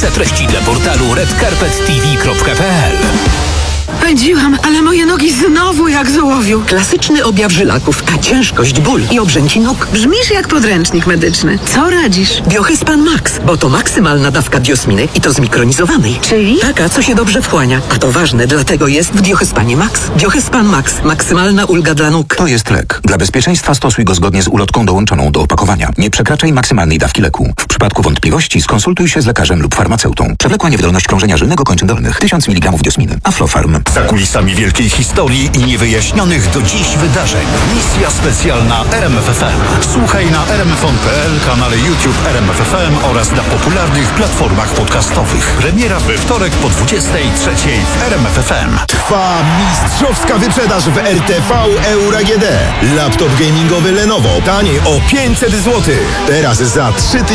Najlepsze treści dla portalu redcarpettv.pl. Pędziłam, ale moje nogi znowu jak z ołowiu. Klasyczny objaw żylaków, a ciężkość, ból i obrzęki nóg. Brzmisz jak podręcznik medyczny. Co radzisz? Biohyspan Max, bo to maksymalna dawka biosminy i to zmikronizowanej. Czyli? Taka, co się dobrze wchłania. A to ważne, dlatego jest w Biohyspanie Max. Biohyspan Max. Maksymalna ulga dla nóg. To jest lek. Dla bezpieczeństwa stosuj go zgodnie z ulotką dołączoną do opakowania. Nie przekraczaj maksymalnej dawki leku. W przypadku wątpliwości skonsultuj się z lekarzem lub farmaceutą. Przewlekła niewydolność krążenia żylnego kończyn dolnych. 1000 mg biosminy. Aflofarm. Za kulisami wielkiej historii i niewyjaśnionych do dziś wydarzeń. Misja specjalna RMFFM. Słuchaj na rmfon.pl, kanale YouTube RMFFM oraz na popularnych platformach podcastowych. Premiera we wtorek po 23:00 w RMFFM. Trwa mistrzowska wyprzedaż w RTV Euro AGD. Laptop gamingowy Lenovo taniej o 500 zł. Teraz za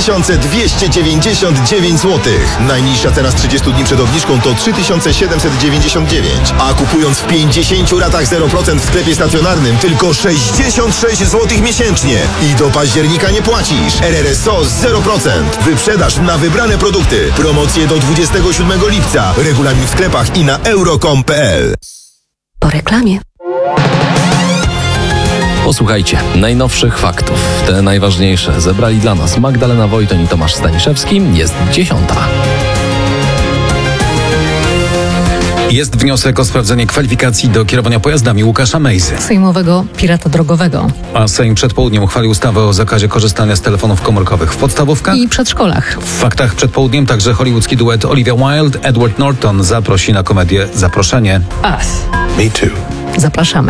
3299 zł. Najniższa teraz 30 dni przed obniżką to 3799. A kupując w 50 ratach 0% w sklepie stacjonarnym tylko 66 zł miesięcznie. I do października nie płacisz. RRSO 0%. Wyprzedaż na wybrane produkty. Promocje do 27 lipca. Regulamin w sklepach i na euro.com.pl. Po reklamie. Posłuchajcie najnowszych faktów. Te najważniejsze zebrali dla nas Magdalena Wojton i Tomasz Staniszewski. Jest 10:00. Jest wniosek o sprawdzenie kwalifikacji do kierowania pojazdami Łukasza Mejzy. Sejmowego pirata drogowego. A Sejm przed południem uchwalił ustawę o zakazie korzystania z telefonów komórkowych w podstawówkach i przedszkolach. W faktach przed południem także hollywoodzki duet Olivia Wilde, Edward Norton zaprosi na komedię Zaproszenie. Us. Me too. Zapraszamy.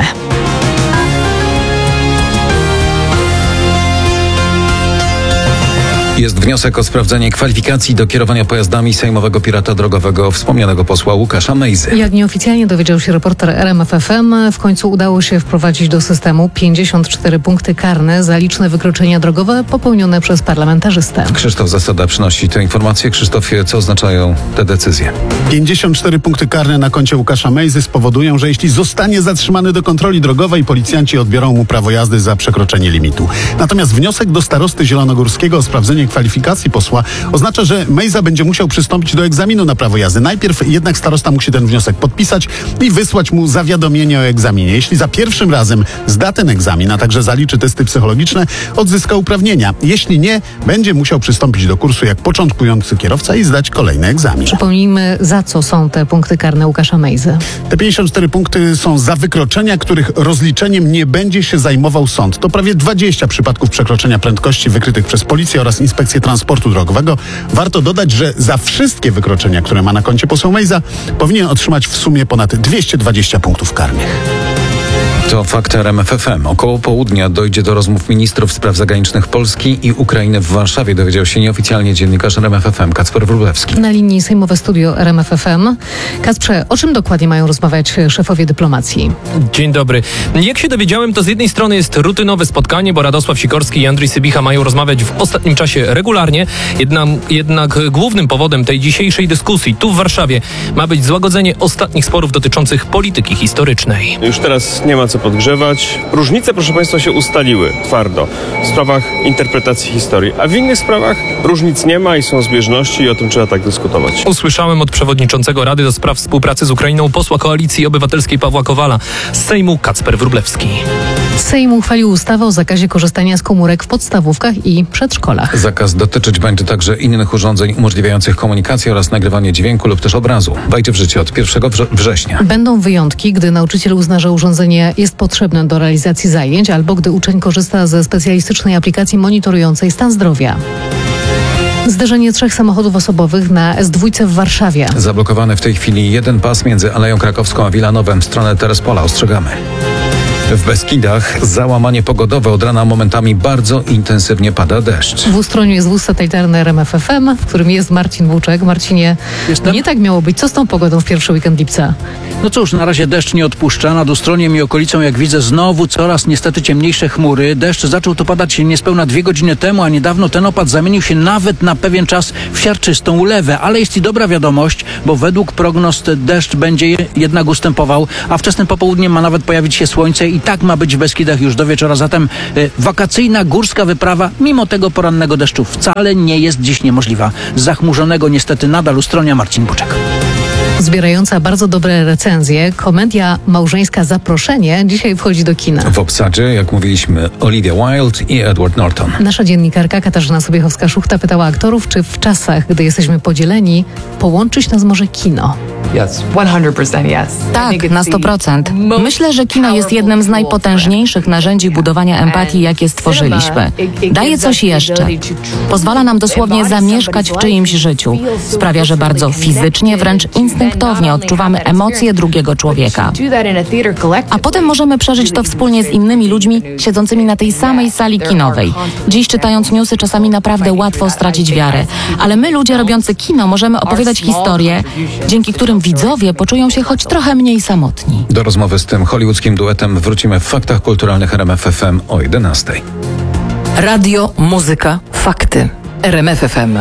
Jest wniosek o sprawdzenie kwalifikacji do kierowania pojazdami sejmowego pirata drogowego wspomnianego posła Łukasza Mejzy. Jak nieoficjalnie dowiedział się reporter RMFFM, w końcu udało się wprowadzić do systemu 54 punkty karne za liczne wykroczenia drogowe popełnione przez parlamentarzystę. Krzysztof Zasada przynosi tę informację. Krzysztofie, co oznaczają te decyzje? 54 punkty karne na koncie Łukasza Mejzy spowodują, że jeśli zostanie zatrzymany do kontroli drogowej, policjanci odbiorą mu prawo jazdy za przekroczenie limitu. Natomiast wniosek do starosty zielonogórskiego o sprawdzenie kwalifikacji posła oznacza, że Mejza będzie musiał przystąpić do egzaminu na prawo jazdy. Najpierw jednak starosta musi ten wniosek podpisać i wysłać mu zawiadomienie o egzaminie. Jeśli za pierwszym razem zda ten egzamin, a także zaliczy testy psychologiczne, odzyska uprawnienia. Jeśli nie, będzie musiał przystąpić do kursu jak początkujący kierowca i zdać kolejny egzamin. Przypomnijmy, za co są te punkty karne Łukasza Mejzy. Te 54 punkty są za wykroczenia, których rozliczeniem nie będzie się zajmował sąd. To prawie 20 przypadków przekroczenia prędkości wykrytych przez policję oraz Inspekcję Transportu Drogowego. Warto dodać, że za wszystkie wykroczenia, które ma na koncie poseł Mejza, powinien otrzymać w sumie ponad 220 punktów karnych. To fakt RMFFM. Około południa dojdzie do rozmów ministrów spraw zagranicznych Polski i Ukrainy w Warszawie. Dowiedział się nieoficjalnie dziennikarz RMFFM Kacper Wróblewski. Na linii sejmowe studio RMFFM. Kacprze, o czym dokładnie mają rozmawiać szefowie dyplomacji? Dzień dobry. Jak się dowiedziałem, to z jednej strony jest rutynowe spotkanie, bo Radosław Sikorski i Andrzej Sybicha mają rozmawiać w ostatnim czasie regularnie. Jednak głównym powodem tej dzisiejszej dyskusji tu w Warszawie ma być złagodzenie ostatnich sporów dotyczących polityki historycznej. Już teraz nie ma co podgrzewać. Różnice, proszę Państwa, się ustaliły twardo w sprawach interpretacji historii, a w innych sprawach różnic nie ma i są zbieżności i o tym trzeba tak dyskutować. Usłyszałem od przewodniczącego Rady do Spraw Współpracy z Ukrainą posła Koalicji Obywatelskiej Pawła Kowala z Sejmu Kacper Wróblewski. Sejm uchwalił ustawę o zakazie korzystania z komórek w podstawówkach i przedszkolach. Zakaz dotyczyć będzie także innych urządzeń umożliwiających komunikację oraz nagrywanie dźwięku lub też obrazu. Wejdzie w życie od 1 września. Będą wyjątki, gdy nauczyciel uzna, że urządzenie jest potrzebne do realizacji zajęć albo gdy uczeń korzysta ze specjalistycznej aplikacji monitorującej stan zdrowia. Zderzenie 3 samochodów osobowych na S2 w Warszawie. Zablokowany w tej chwili jeden pas między Aleją Krakowską a Wilanowem w stronę Terespola. Ostrzegamy. W Beskidach załamanie pogodowe. Od rana momentami bardzo intensywnie pada deszcz. W Ustroniu jest wóz satelitarny RMFFM, w którym jest Marcin Buczek. Marcinie, nie tak miało być. Co z tą pogodą w pierwszy weekend lipca? No cóż, na razie deszcz nie odpuszcza. Nad Ustroniem i okolicą, jak widzę, znowu coraz niestety ciemniejsze chmury. Deszcz zaczął tu padać niespełna 2 godziny temu, a niedawno ten opad zamienił się nawet na pewien czas w siarczystą ulewę. Ale jest i dobra wiadomość, bo według prognoz deszcz będzie jednak ustępował, a wczesnym popołudniem ma nawet pojawić się słońce i tak ma być w Beskidach już do wieczora. Zatem wakacyjna górska wyprawa, mimo tego porannego deszczu, wcale nie jest dziś niemożliwa. Z zachmurzonego niestety nadal Ustronia Marcin Buczek. Zbierająca bardzo dobre recenzje, komedia małżeńska Zaproszenie dzisiaj wchodzi do kina. W obsadzie, jak mówiliśmy, Olivia Wilde i Edward Norton. Nasza dziennikarka Katarzyna Sobiechowska-Szuchta pytała aktorów, czy w czasach, gdy jesteśmy podzieleni, połączyć nas może kino. Tak, na 100%. Myślę, że kino jest jednym z najpotężniejszych narzędzi budowania empatii, jakie stworzyliśmy. Daje coś jeszcze. Pozwala nam dosłownie zamieszkać w czyimś życiu. Sprawia, że bardzo fizycznie, wręcz instynktownie odczuwamy emocje drugiego człowieka. A potem możemy przeżyć to wspólnie z innymi ludźmi siedzącymi na tej samej sali kinowej. Dziś czytając newsy czasami naprawdę łatwo stracić wiarę. Ale my, ludzie robiący kino, możemy opowiadać historie, dzięki którym widzowie poczują się choć trochę mniej samotni. Do rozmowy z tym hollywoodzkim duetem wrócimy w Faktach Kulturalnych RMF FM o 11:00. Radio, muzyka, fakty. RMF FM.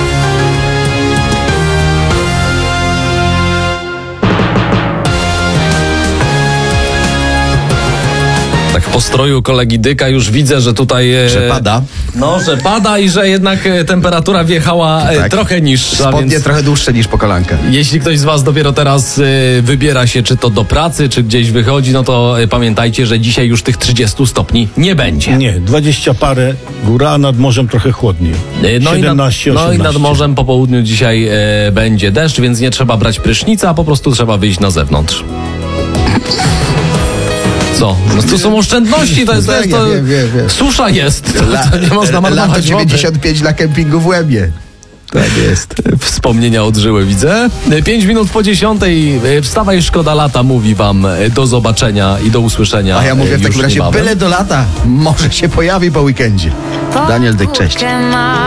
Tak w postroju kolegi Dyka już widzę, że tutaj... Że pada. No, że pada i że jednak temperatura wjechała trochę niższa. Spodnie więc trochę dłuższe niż po kolankę. jeśli ktoś z was dopiero teraz wybiera się, czy to do pracy, czy gdzieś wychodzi, no to pamiętajcie, że dzisiaj już tych 30 stopni nie będzie. Nie, 20 parę, góra, a nad morzem trochę chłodniej. 17, 18. I nad morzem po południu dzisiaj będzie deszcz, więc nie trzeba brać prysznica, a po prostu trzeba wyjść na zewnątrz. Co? No to są oszczędności, to jest... Wiem. Susza jest, to nie można marnować Lato 95 na kempingu w Łebie. Tak jest. Wspomnienia odżyły, widzę. 5 minut po 10:00. Wstawaj, szkoda lata, mówi wam do zobaczenia i do usłyszenia. A ja mówię w takim razie, niebawem. byle do lata. Może się pojawi po weekendzie. Daniel Dyk, cześć.